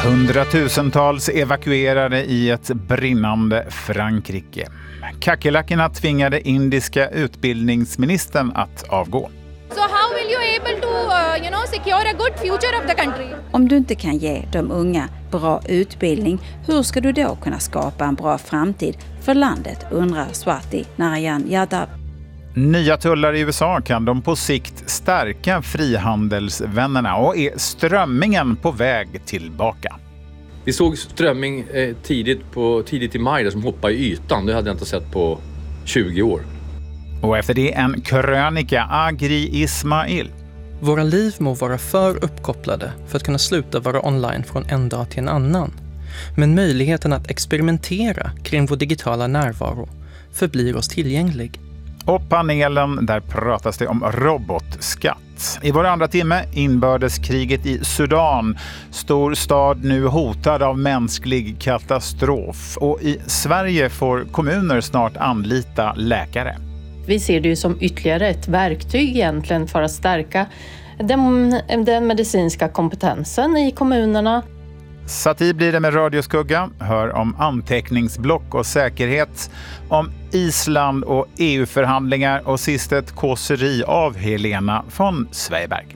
Hundratusentals evakuerade i ett brinnande Frankrike. Kackerlackorna tvingade indiska utbildningsministern att avgå. So how will you able to secure a good future of the country? Om du inte kan ge de unga bra utbildning, hur ska du då kunna skapa en bra framtid för landet, undrar Swati Narayan Yadav. Nya tullar i USA kan de på sikt stärka frihandelsvännerna och är strömmingen på väg tillbaka. Vi såg strömming tidigt i maj där som hoppade i ytan. Det hade jag inte sett på 20 år. Och efter det en krönika, Agri Ismail. Våra liv må vara för uppkopplade för att kunna sluta vara online från en dag till en annan. Men möjligheten att experimentera kring vår digitala närvaro förblir oss tillgänglig. Och panelen, där pratas det om robotskatt. I vår andra timme, inbördeskriget i Sudan. Stor stad nu hotad av mänsklig katastrof. Och i Sverige får kommuner snart anlita läkare. Vi ser det ju som ytterligare ett verktyg egentligen för att stärka den medicinska kompetensen i kommunerna. Satir blir det med Radioskugga. Hör om anteckningsblock och säkerhet, om Island och EU-förhandlingar och sist ett kåseri av Helena von Sveiberg.